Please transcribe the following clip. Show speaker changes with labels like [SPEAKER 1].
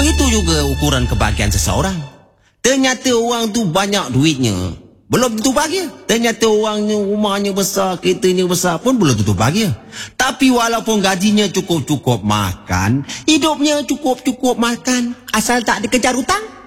[SPEAKER 1] Itu juga ukuran kebahagiaan seseorang. Ternyata orang tu banyak duitnya, belum tentu bahagia. Ternyata orangnya rumahnya besar, keretanya besar pun belum tentu bahagia. Tapi walaupun gajinya cukup-cukup makan, hidupnya cukup-cukup makan, asal tak dikejar hutang,